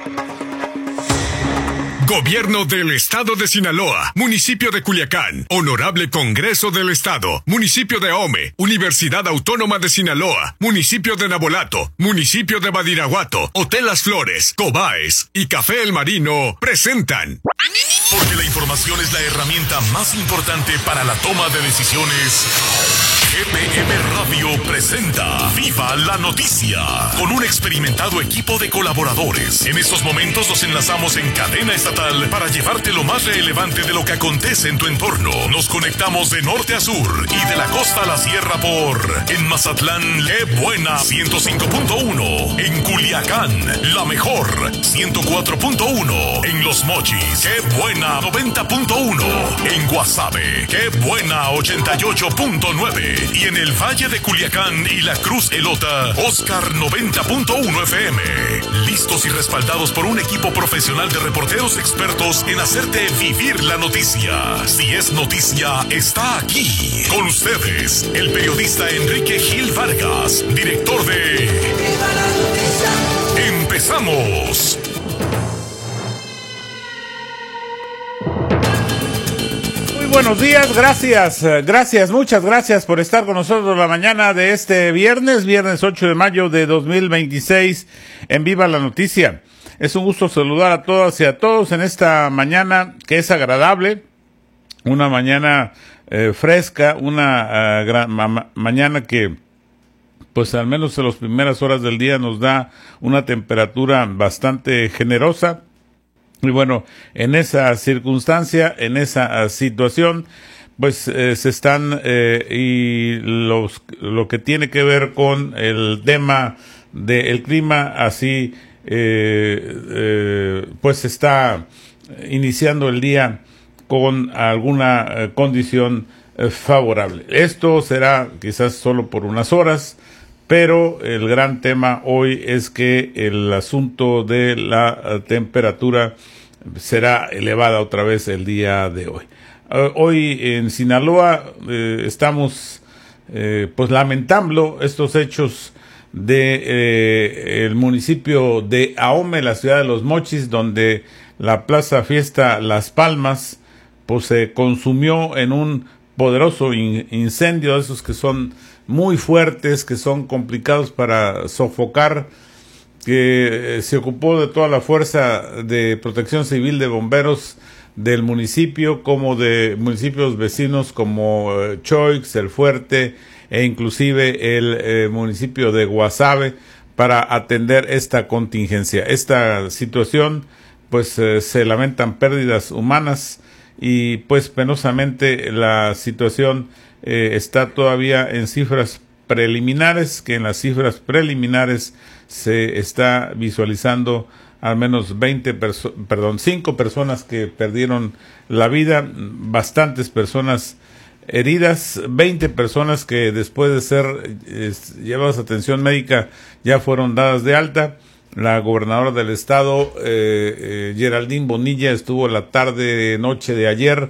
Gobierno del Estado de Sinaloa, Municipio de Culiacán, Honorable Congreso del Estado, Municipio de Ahome, Universidad Autónoma de Sinaloa, Municipio de Nabolato, Municipio de Badiraguato, Hotel Las Flores, Cobaes y Café El Marino presentan. Porque la información es la herramienta más importante para la toma de decisiones. GPM Radio presenta Viva la Noticia, con un experimentado equipo de colaboradores. En estos momentos nos enlazamos en cadena estatal para llevarte lo más relevante de lo que acontece en tu entorno. Nos conectamos de norte a sur y de la costa a la sierra en Mazatlán, Qué Buena 105.1, en Culiacán, La Mejor 104.1, en Los Mochis, Qué Buena 90.1, en Guasave, Qué Buena 88.9, y en el Valle de Culiacán y La Cruz Elota, Oscar 90.1 FM. Listos y respaldados por un equipo profesional de reporteros expertos en hacerte vivir la noticia. Si es noticia, está aquí. Con ustedes, el periodista Enrique Gil Vargas, director de Viva la Noticia. ¡Empezamos! Buenos días, muchas gracias por estar con nosotros la mañana de este viernes 8 de mayo de 2026 en Viva la Noticia. Es un gusto saludar a todas y a todos en esta mañana que es agradable, una mañana fresca, una mañana que pues al menos en las primeras horas del día nos da una temperatura bastante generosa. Y bueno, en esa circunstancia, en esa situación, pues se están y lo que tiene que ver con el tema del clima, así pues está iniciando el día con alguna condición favorable. Esto será quizás solo por unas horas, pero el gran tema hoy es que el asunto de la temperatura será elevada otra vez el día de hoy. Hoy en Sinaloa estamos pues lamentando estos hechos de el municipio de Ahome, la ciudad de Los Mochis, donde la plaza fiesta Las Palmas pues se consumió en un poderoso incendio, esos que son muy fuertes, que son complicados para sofocar, que se ocupó de toda la fuerza de protección civil de bomberos del municipio, como de municipios vecinos como Choix, El Fuerte e inclusive el municipio de Guasave, para atender esta contingencia. Esta situación, pues se lamentan pérdidas humanas y pues penosamente la situación está todavía en cifras preliminares, que en las cifras preliminares se está visualizando al menos 5 personas que perdieron la vida, bastantes personas heridas, 20 personas que después de ser llevadas a atención médica ya fueron dadas de alta. La gobernadora del estado, Geraldine Bonilla, estuvo la noche de ayer.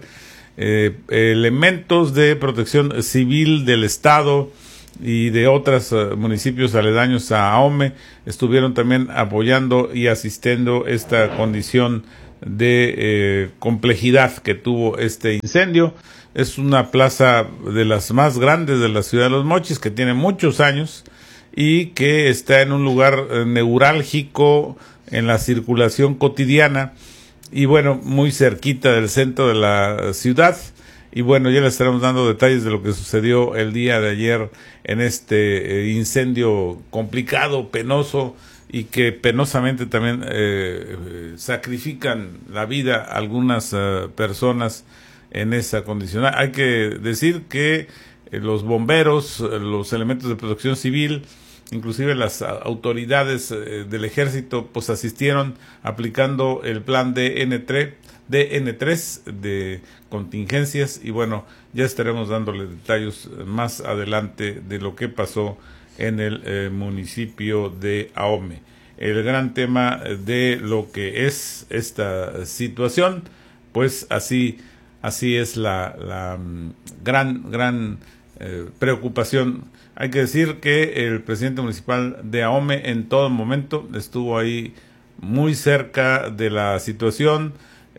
Elementos de protección civil del estado y de otros municipios aledaños a Ahome estuvieron también apoyando y asistiendo esta condición de complejidad que tuvo este incendio. Es una plaza de las más grandes de la ciudad de Los Mochis, que tiene muchos años y que está en un lugar neurálgico en la circulación cotidiana y bueno, muy cerquita del centro de la ciudad. Y bueno, ya les estaremos dando detalles de lo que sucedió el día de ayer en este incendio complicado, penoso, y que penosamente también sacrifican la vida algunas personas en esa condición. Hay que decir que los bomberos, los elementos de protección civil, inclusive las autoridades del ejército, pues asistieron aplicando el plan DN3 de contingencias, y bueno, ya estaremos dándole detalles más adelante de lo que pasó en el municipio de Ahome. El gran tema de lo que es esta situación, pues así es la gran preocupación. Hay que decir que el presidente municipal de Ahome en todo momento estuvo ahí muy cerca de la situación,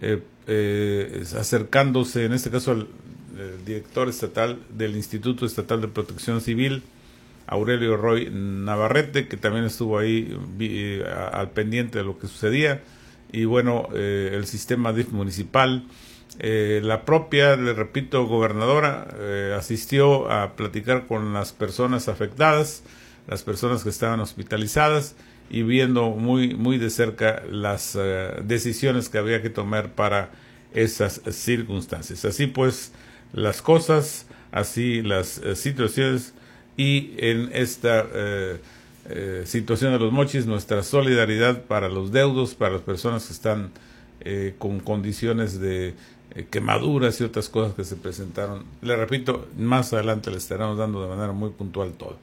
acercándose en este caso al director estatal del Instituto Estatal de Protección Civil, Aurelio Roy Navarrete, que también estuvo ahí al pendiente de lo que sucedía, y bueno, el sistema DIF municipal, la propia, le repito, gobernadora asistió a platicar con las personas afectadas, las personas que estaban hospitalizadas, y viendo muy de cerca las decisiones que había que tomar para esas circunstancias. Así pues, las cosas, así las situaciones, y en esta situación de Los Mochis, nuestra solidaridad para los deudos, para las personas que están con condiciones de quemaduras y otras cosas que se presentaron. Le repito, más adelante le estaremos dando de manera muy puntual todo.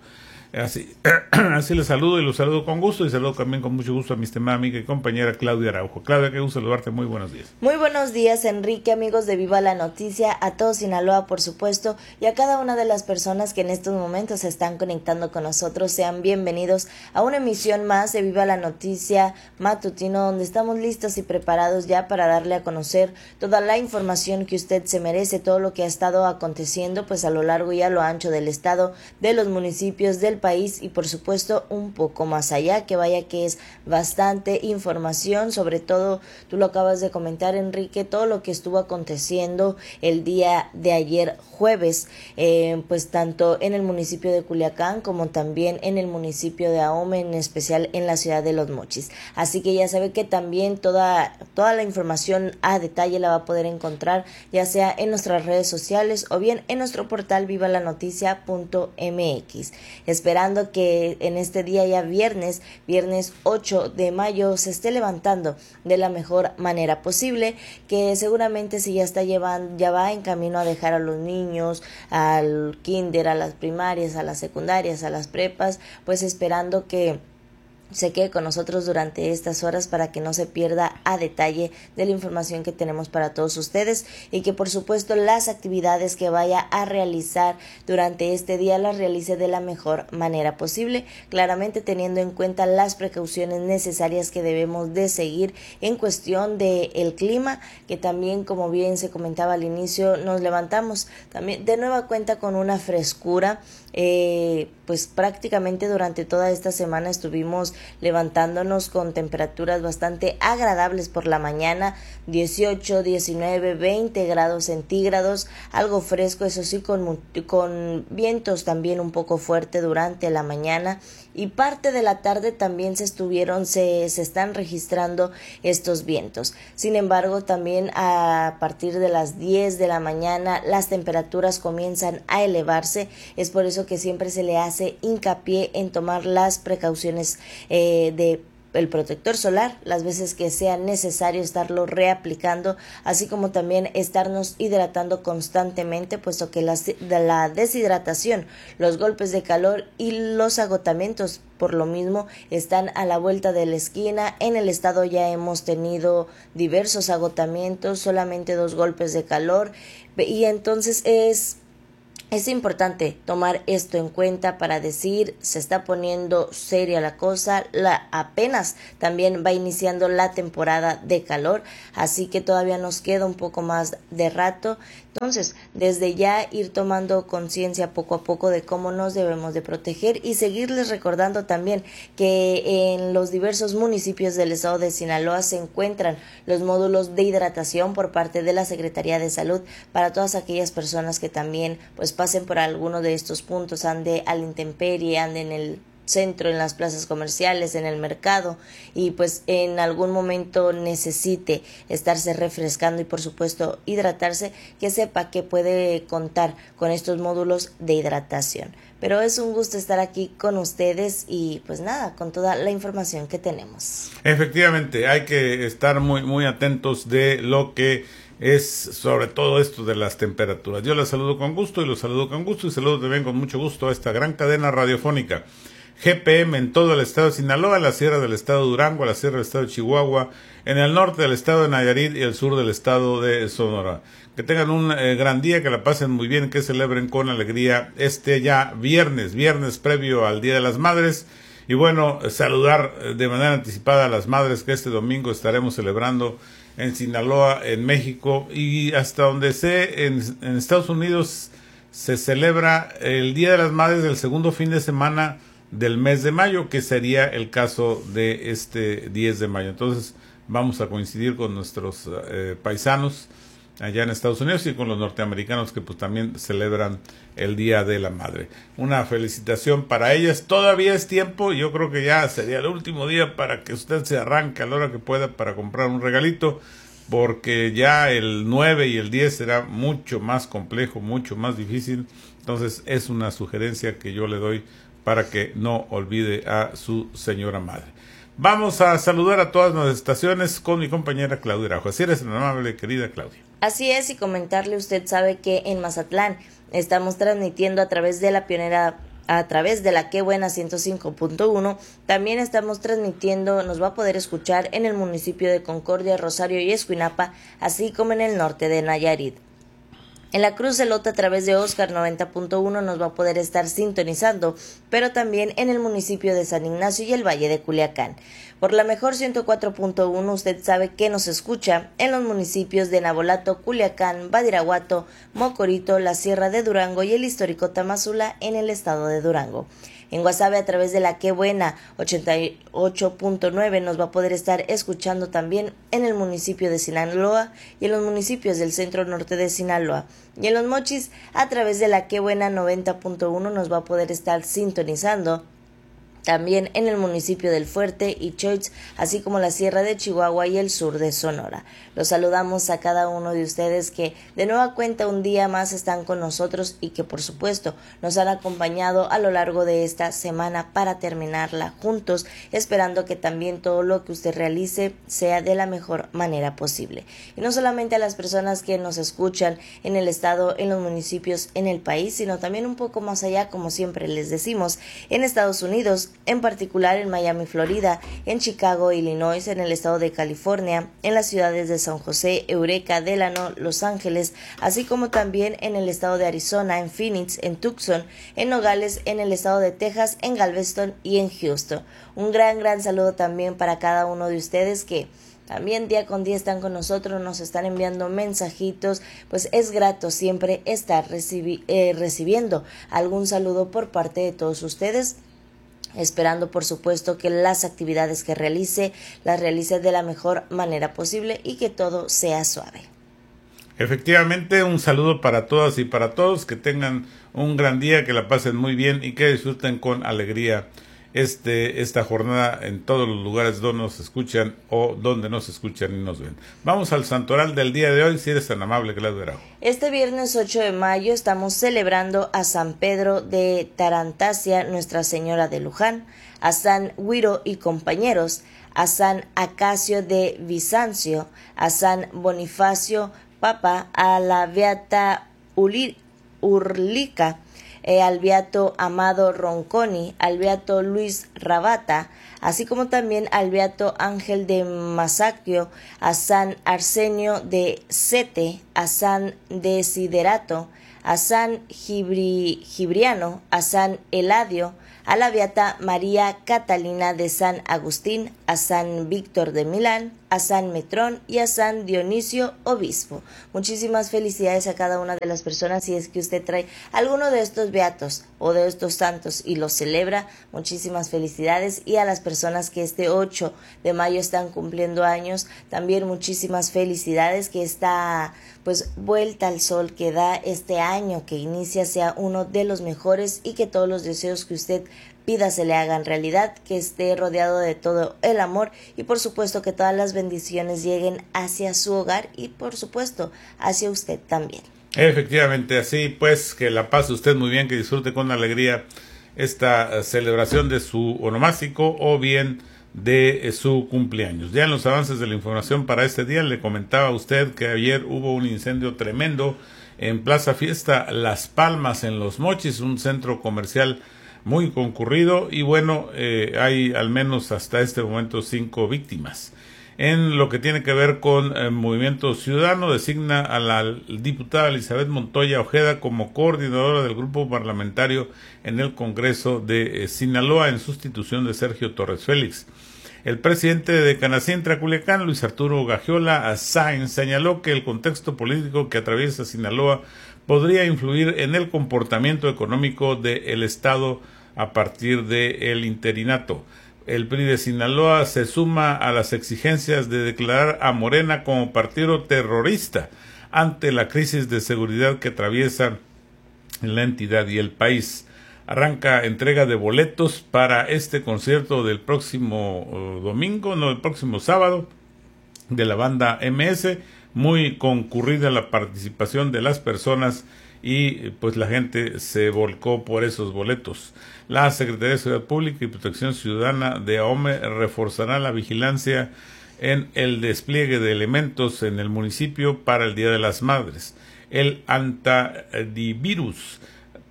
Así les saludo, y los saludo con gusto, y saludo también con mucho gusto a mi estimada amiga y compañera Claudia Araujo. Claudia, qué gusto saludarte, muy buenos días. Muy buenos días, Enrique, amigos de Viva la Noticia, a todo Sinaloa, por supuesto, y a cada una de las personas que en estos momentos se están conectando con nosotros. Sean bienvenidos a una emisión más de Viva la Noticia matutino, donde estamos listos y preparados ya para darle a conocer toda la información que usted se merece, todo lo que ha estado aconteciendo pues a lo largo y a lo ancho del estado, de los municipios, del país, y por supuesto un poco más allá, que vaya que es bastante información. Sobre todo, tú lo acabas de comentar, Enrique, todo lo que estuvo aconteciendo el día de ayer jueves, pues tanto en el municipio de Culiacán como también en el municipio de Ahome, en especial en la ciudad de Los Mochis. Así que ya sabe que también toda la información a detalle la va a poder encontrar ya sea en nuestras redes sociales o bien en nuestro portal vivalanoticia.mx. Esperando que en este día ya viernes 8 de mayo se esté levantando de la mejor manera posible, que seguramente si ya va en camino a dejar a los niños al kinder, a las primarias, a las secundarias, a las prepas, pues esperando que se quede con nosotros durante estas horas para que no se pierda a detalle de la información que tenemos para todos ustedes, y que por supuesto las actividades que vaya a realizar durante este día las realice de la mejor manera posible, claramente teniendo en cuenta las precauciones necesarias que debemos de seguir en cuestión del clima, que también, como bien se comentaba al inicio, nos levantamos también de nueva cuenta con una frescura. Pues prácticamente durante toda esta semana estuvimos levantándonos con temperaturas bastante agradables por la mañana, 18, 19, 20 grados centígrados, algo fresco, eso sí, con vientos también un poco fuerte durante la mañana, y parte de la tarde también se están registrando estos vientos. Sin embargo, también a partir de las 10 de la mañana las temperaturas comienzan a elevarse. Es por eso que siempre se le hace hincapié en tomar las precauciones de el protector solar las veces que sea necesario estarlo reaplicando, así como también estarnos hidratando constantemente, puesto que la deshidratación, los golpes de calor y los agotamientos por lo mismo están a la vuelta de la esquina. En el estado ya hemos tenido diversos agotamientos, solamente 2 golpes de calor, y entonces es importante tomar esto en cuenta para decir, se está poniendo seria la cosa, apenas también va iniciando la temporada de calor, así que todavía nos queda un poco más de rato. Entonces, desde ya ir tomando conciencia poco a poco de cómo nos debemos de proteger, y seguirles recordando también que en los diversos municipios del estado de Sinaloa se encuentran los módulos de hidratación por parte de la Secretaría de Salud para todas aquellas personas que también pues pasen por alguno de estos puntos, ande a la intemperie, ande en el centro, en las plazas comerciales, en el mercado, y pues en algún momento necesite estarse refrescando y por supuesto hidratarse, que sepa que puede contar con estos módulos de hidratación. Pero es un gusto estar aquí con ustedes y pues nada, con toda la información que tenemos. Efectivamente, hay que estar muy atentos de lo que es sobre todo esto de las temperaturas. Yo les saludo con gusto, y saludo también con mucho gusto a esta gran cadena radiofónica GPM en todo el estado de Sinaloa, la sierra del estado de Durango, la sierra del estado de Chihuahua, en el norte del estado de Nayarit y el sur del estado de Sonora. Que tengan un gran día, que la pasen muy bien, que celebren con alegría este ya viernes previo al Día de las Madres, Y bueno, saludar de manera anticipada a las madres que este domingo estaremos celebrando en Sinaloa, en México, y hasta donde sé, en Estados Unidos se celebra el Día de las Madres del segundo fin de semana del mes de mayo, que sería el caso de este 10 de mayo. Entonces vamos a coincidir con nuestros paisanos allá en Estados Unidos y con los norteamericanos que pues también celebran el Día de la Madre. Una felicitación para ellas. Todavía es tiempo, yo creo que ya sería el último día para que usted se arranque a la hora que pueda para comprar un regalito, porque ya el 9 y el 10 será mucho más complejo, mucho más difícil. Entonces es una sugerencia que yo le doy para que no olvide a su señora madre. Vamos a saludar a todas las estaciones con mi compañera Claudia Arajo. Así eres tan amable, querida Claudia. Así es, y comentarle, usted sabe que en Mazatlán estamos transmitiendo a través de la pionera, a través de la Qué Buena 105.1, también estamos transmitiendo, nos va a poder escuchar en el municipio de Concordia, Rosario y Escuinapa, así como en el norte de Nayarit. En la Cruz Elote a través de Oscar 90.1 nos va a poder estar sintonizando, pero también en el municipio de San Ignacio y el Valle de Culiacán. Por la mejor 104.1 usted sabe que nos escucha en los municipios de Nabolato, Culiacán, Badiraguato, Mocorito, la Sierra de Durango y el histórico Tamazula en el estado de Durango. En Guasave a través de la Qué Buena 88.9 nos va a poder estar escuchando también en el municipio de Sinaloa y en los municipios del centro norte de Sinaloa. Y en Los Mochis a través de la Qué Buena 90.1 nos va a poder estar sintonizando también en el municipio del Fuerte y Choix, así como la Sierra de Chihuahua y el sur de Sonora. Los saludamos a cada uno de ustedes que de nueva cuenta un día más están con nosotros y que por supuesto nos han acompañado a lo largo de esta semana para terminarla juntos, esperando que también todo lo que usted realice sea de la mejor manera posible. Y no solamente a las personas que nos escuchan en el estado, en los municipios, en el país, sino también un poco más allá, como siempre les decimos, en Estados Unidos, en particular en Miami, Florida, en Chicago, Illinois, en el estado de California, en las ciudades de San José, Eureka, Delano, Los Ángeles, así como también en el estado de Arizona, en Phoenix, en Tucson, en Nogales, en el estado de Texas, en Galveston y en Houston. Un gran saludo también para cada uno de ustedes que también día con día están con nosotros, nos están enviando mensajitos, pues es grato siempre estar recibiendo algún saludo por parte de todos ustedes, esperando por supuesto que las actividades que realice, las realice de la mejor manera posible y que todo sea suave. Efectivamente, un saludo para todas y para todos, que tengan un gran día, que la pasen muy bien y que disfruten con alegría esta jornada en todos los lugares donde nos escuchan o donde nos escuchan y nos ven. Vamos al santoral del día de hoy, si eres tan amable, Claudia Arajo. Este viernes 8 de mayo estamos celebrando a San Pedro de Tarantasia, Nuestra Señora de Luján, a San Guiro y compañeros, a San Acacio de Bizancio, a San Bonifacio Papa, a la Beata Urlica, al Beato Amado Ronconi, al Beato Luis Rabata, así como también al Beato Ángel de Masaccio, a San Arsenio de Sete, a San Desiderato, a San Gibriano, a San Eladio, a la Beata María Catalina de San Agustín, a San Víctor de Milán, a San Metrón y a San Dionisio Obispo. Muchísimas felicidades a cada una de las personas. Si es que usted trae alguno de estos beatos o de estos santos y los celebra, muchísimas felicidades. Y a las personas que este 8 de mayo están cumpliendo años, también muchísimas felicidades, que esta pues vuelta al sol que da este año que inicia sea uno de los mejores y que todos los deseos que usted pida se le hagan realidad, que esté rodeado de todo el amor y por supuesto que todas las bendiciones lleguen hacia su hogar y por supuesto hacia usted también. Efectivamente, así pues, que la pase usted muy bien, que disfrute con alegría esta celebración de su onomástico o bien de su cumpleaños. Ya en los avances de la información para este día le comentaba a usted que ayer hubo un incendio tremendo en Plaza Fiesta Las Palmas en Los Mochis, un centro comercial muy concurrido y bueno, hay al menos hasta este momento 5 víctimas. En lo que tiene que ver con Movimiento Ciudadano, designa a la diputada Elizabeth Montoya Ojeda como coordinadora del grupo parlamentario en el Congreso de Sinaloa en sustitución de Sergio Torres Félix. El presidente de Canacintra, Culiacán, Luis Arturo Gagiola Sáenz, señaló que el contexto político que atraviesa Sinaloa podría influir en el comportamiento económico del Estado a partir del interinato. El PRI de Sinaloa se suma a las exigencias de declarar a Morena como partido terrorista ante la crisis de seguridad que atraviesa la entidad y el país. Arranca entrega de boletos para este concierto del próximo el próximo sábado, de la banda MS. Muy concurrida la participación de las personas y pues la gente se volcó por esos boletos. La Secretaría de Seguridad Pública y Protección Ciudadana de AOME reforzará la vigilancia en el despliegue de elementos en el municipio para el Día de las Madres. El antivirus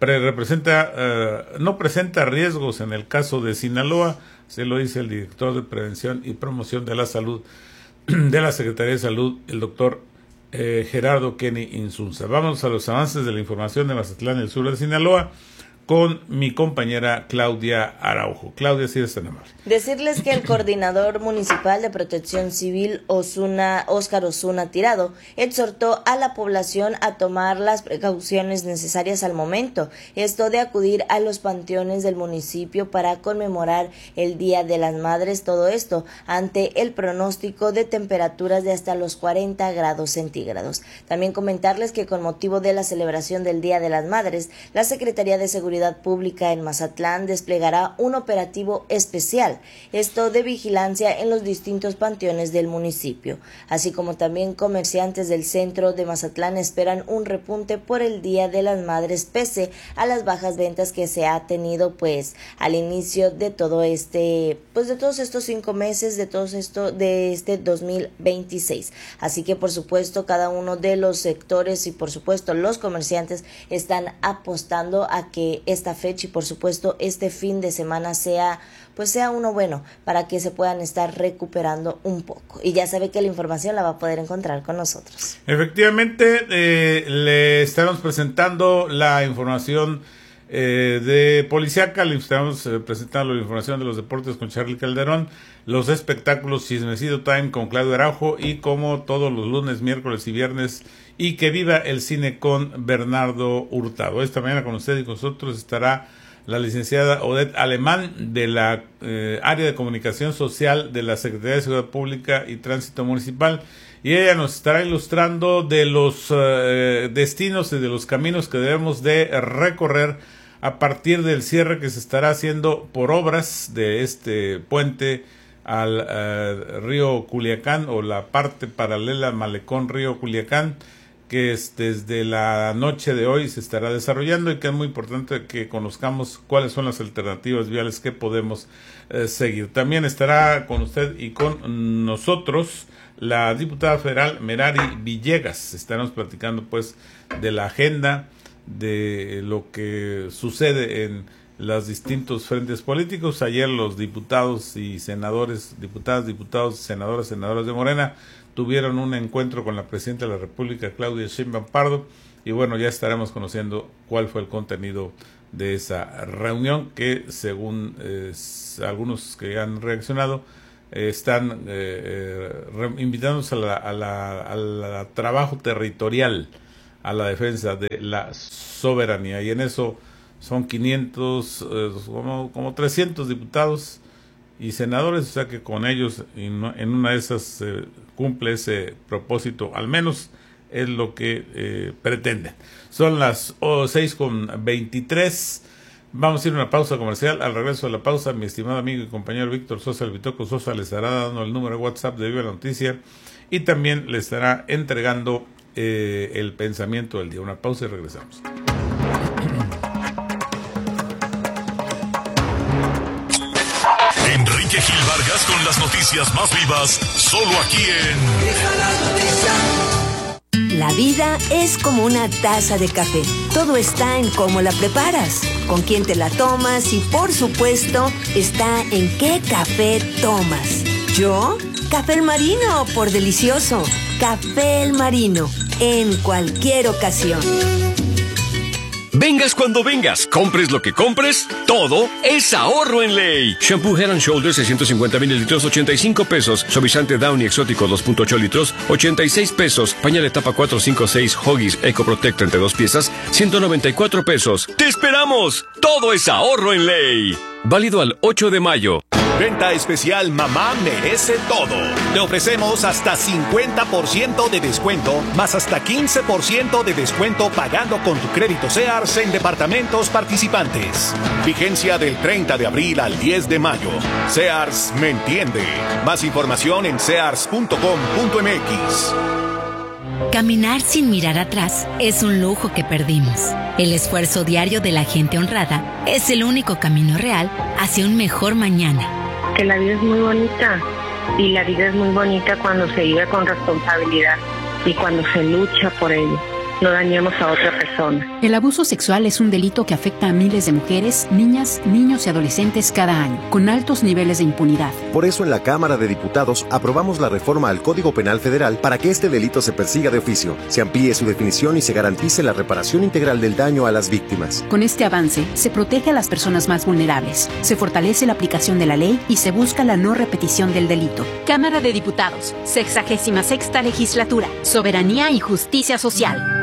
no presenta riesgos en el caso de Sinaloa, se lo dice el director de Prevención y Promoción de la Salud de la Secretaría de Salud, el doctor Gerardo Kenny Insunza. Vamos a los avances de la información de Mazatlán, el sur de Sinaloa, con mi compañera Claudia Araujo. Claudia, si eres tan amable. Decirles que el coordinador municipal de Protección Civil, Óscar Osuna Tirado, exhortó a la población a tomar las precauciones necesarias al momento, esto de acudir a los panteones del municipio para conmemorar el Día de las Madres, todo esto ante el pronóstico de temperaturas de hasta los 40 grados centígrados. También comentarles que con motivo de la celebración del Día de las Madres, la Secretaría de Seguridad Pública en Mazatlán desplegará un operativo especial, esto de vigilancia en los distintos panteones del municipio, así como también comerciantes del centro de Mazatlán esperan un repunte por el Día de las Madres pese a las bajas ventas que se ha tenido pues al inicio de todo de todos estos 5 meses de este 2026. Así que por supuesto cada uno de los sectores y por supuesto los comerciantes están apostando a que esta fecha y por supuesto este fin de semana sea uno bueno para que se puedan estar recuperando un poco. Y ya sabe que la información la va a poder encontrar con nosotros. Efectivamente, le estamos presentando la información de Policiaca, le estamos presentando la información de los deportes con Charlie Calderón, los espectáculos Chismecito Time con Claudio Araujo y como todos los lunes, miércoles y viernes, y que viva el cine con Bernardo Hurtado. Esta mañana con usted y con nosotros estará la licenciada Odette Alemán de la área de comunicación social de la Secretaría de Seguridad Pública y Tránsito Municipal, y ella nos estará ilustrando de los destinos y de los caminos que debemos de recorrer a partir del cierre que se estará haciendo por obras de este puente al río Culiacán, o la parte paralela al malecón río Culiacán, que desde la noche de hoy se estará desarrollando, y que es muy importante que conozcamos cuáles son las alternativas viales que podemos seguir. También estará con usted y con nosotros la diputada federal Merari Villegas. Estaremos platicando pues de la agenda, de lo que sucede en los distintos frentes políticos. Ayer los diputados y senadores, diputadas, diputados, senadoras de Morena tuvieron un encuentro con la presidenta de la República, Claudia Sheinbaum Pardo, y bueno, ya estaremos conociendo cuál fue el contenido de esa reunión que, según algunos que han reaccionado, están invitándonos al trabajo territorial, a la defensa de la soberanía, y en eso son 500, como 300 diputados y senadores, o sea que con ellos en una de esas cumple ese propósito, al menos es lo que pretenden. Son las 6:23. Vamos a ir a una pausa comercial. Al regreso de la pausa, mi estimado amigo y compañero Víctor Sosa, el Vitoco Sosa, le estará dando el número de WhatsApp de Viva la Noticia y también le estará entregando el pensamiento del día. Una pausa y regresamos. Enrique Gil Vargas con las noticias más vivas, solo aquí en La vida es como una taza de café. Todo está en cómo la preparas, con quién te la tomas y, por supuesto, está en qué café tomas. Yo Café El Marino, por delicioso. Café El Marino, en cualquier ocasión. Vengas cuando vengas, compres lo que compres, todo es ahorro en Ley. Shampoo Head & Shoulders 650 mililitros, 85 pesos. Suavizante Downy Exótico 2.8 litros, 86 pesos. Pañal etapa 456 Huggies Eco Protect 32 piezas, 194 pesos. ¡Te esperamos! Todo es ahorro en Ley. Válido al 8 de mayo. Venta especial Mamá Merece Todo. Te ofrecemos hasta 50% de descuento, más hasta 15% de descuento pagando con tu crédito Sears en departamentos participantes. Vigencia del 30 de abril al 10 de mayo. Sears me entiende. Más información en sears.com.mx. Caminar sin mirar atrás es un lujo que perdimos. El esfuerzo diario de la gente honrada es el único camino real hacia un mejor mañana. Que la vida es muy bonita y la vida es muy bonita cuando se vive con responsabilidad y cuando se lucha por ello. No dañemos a otra persona. El abuso sexual es un delito que afecta a miles de mujeres, niñas, niños y adolescentes cada año, con altos niveles de impunidad. Por eso en la Cámara de Diputados aprobamos la reforma al Código Penal Federal para que este delito se persiga de oficio, se amplíe su definición y se garantice la reparación integral del daño a las víctimas. Con este avance, se protege a las personas más vulnerables, se fortalece la aplicación de la ley y se busca la no repetición del delito. Cámara de Diputados, 66ª Legislatura, Soberanía y Justicia Social.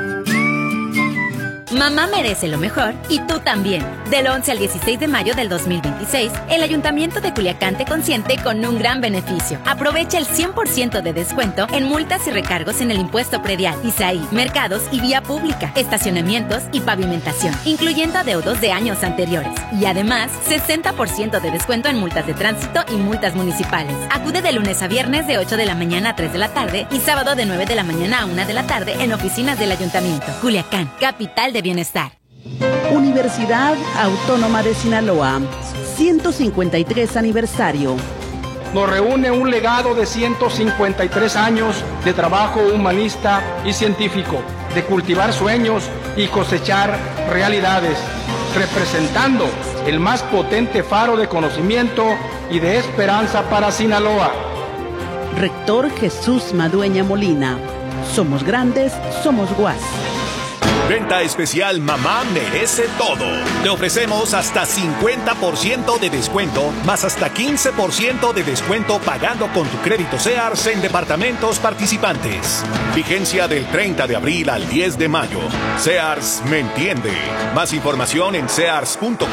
Mamá merece lo mejor y tú también. Del 11 al 16 de mayo del 2026, el Ayuntamiento de Culiacán te consiente con un gran beneficio. Aprovecha el 100% de descuento en multas y recargos en el impuesto predial, ISAI, mercados y vía pública, estacionamientos y pavimentación, incluyendo adeudos de años anteriores. Y además, 60% de descuento en multas de tránsito y multas municipales. Acude de lunes a viernes de 8 de la mañana a 3 de la tarde y sábado de 9 de la mañana a 1 de la tarde en oficinas del Ayuntamiento. Culiacán, capital de bienestar. Universidad Autónoma de Sinaloa, 153 aniversario. Nos reúne un legado de 153 años de trabajo humanista y científico, de cultivar sueños y cosechar realidades, representando el más potente faro de conocimiento y de esperanza para Sinaloa. Rector Jesús Madueña Molina. Somos grandes, somos GUAS. Venta especial Mamá Merece Todo. Te ofrecemos hasta 50% de descuento, más hasta 15% de descuento pagando con tu crédito Sears en departamentos participantes. Vigencia del 30 de abril al 10 de mayo. Sears me entiende. Más información en sears.com.mx.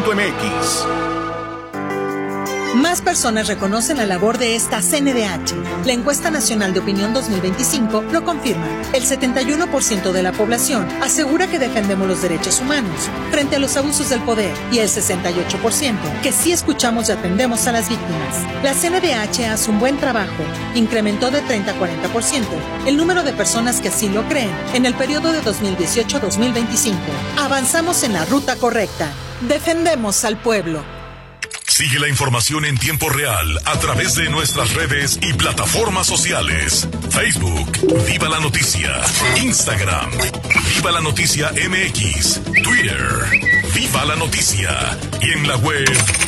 Más personas reconocen la labor de esta CNDH. La encuesta nacional de opinión 2025 lo confirma. El 71% de la población asegura que defendemos los derechos humanos frente a los abusos del poder y el 68% que sí escuchamos y atendemos a las víctimas. La CNDH hace un buen trabajo. Incrementó de 30 a 40% el número de personas que así lo creen en el periodo de 2018 a 2025. Avanzamos en la ruta correcta. Defendemos al pueblo. Sigue la información en tiempo real a través de nuestras redes y plataformas sociales. Facebook, Viva la Noticia. Instagram, Viva la Noticia MX. Twitter, Viva la Noticia. Y en la web,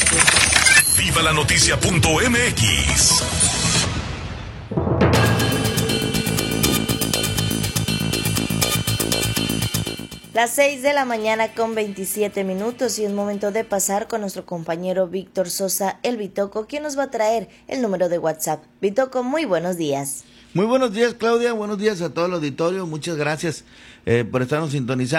vivalanoticia.mx. Las 6 de la mañana con 27 minutos y es momento de pasar con nuestro compañero Víctor Sosa, el Bitoco, quien nos va a traer el número de WhatsApp. Bitoco, muy buenos días. Muy buenos días, Claudia. Buenos días a todo el auditorio. Muchas gracias por estarnos sintonizando.